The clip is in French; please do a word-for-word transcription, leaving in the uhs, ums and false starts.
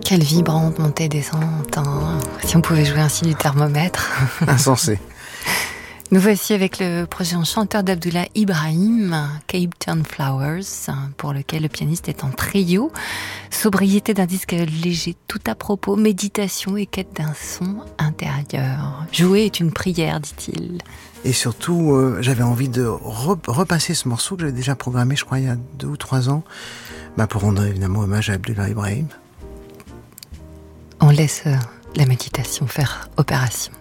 Quelle vibrante montée descente, hein. Si on pouvait jouer ainsi du thermomètre. Insensé. Nous voici avec le projet Enchanteur d'Abdullah Ibrahim, Cape Town Flowers, pour lequel le pianiste est en trio. Sobriété d'un disque léger, tout à propos, méditation et quête d'un son intérieur. Jouer est une prière, dit-il. Et surtout, euh, j'avais envie de re- repasser ce morceau que j'avais déjà programmé, je crois, il y a deux ou trois ans, bah, pour rendre évidemment hommage à Abdullah Ibrahim. On laisse la méditation faire opération.